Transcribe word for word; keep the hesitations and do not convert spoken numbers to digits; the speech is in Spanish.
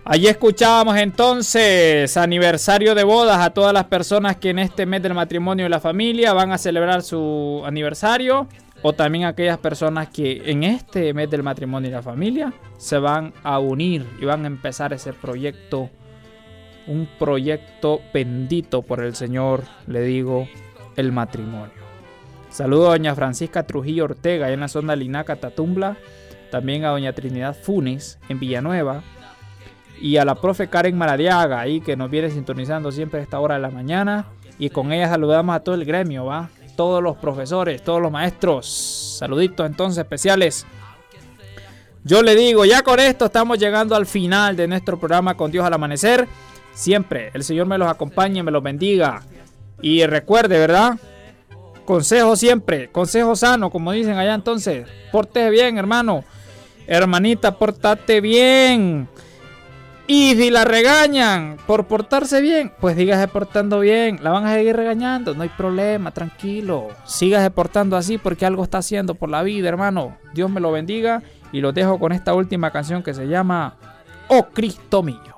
Allí escuchábamos entonces aniversario de bodas a todas las personas que en este mes del matrimonio y la familia van a celebrar su aniversario, o también aquellas personas que en este mes del matrimonio y la familia se van a unir y van a empezar ese proyecto, un proyecto bendito por el Señor, le digo, el matrimonio. Saludo a doña Francisca Trujillo Ortega, allá en la zona de Linaca, Tatumbla, también a doña Trinidad Funes en Villanueva, y a la profe Karen Maradiaga, ahí que nos viene sintonizando siempre a esta hora de la mañana. Y con ella saludamos a todo el gremio, ¿va? Todos los profesores, todos los maestros. Saluditos entonces especiales. Yo le digo, ya con esto estamos llegando al final de nuestro programa Con Dios al Amanecer. Siempre el Señor me los acompañe, me los bendiga. Y recuerde, ¿verdad? Consejo siempre, consejo sano, como dicen allá entonces. Pórtese bien, hermano. Hermanita, pórtate bien. Y si la regañan por portarse bien, pues sígase portando bien. La van a seguir regañando, no hay problema, tranquilo. Sígase portando así porque algo está haciendo por la vida, hermano. Dios me lo bendiga y los dejo con esta última canción que se llama Oh Cristo Mío.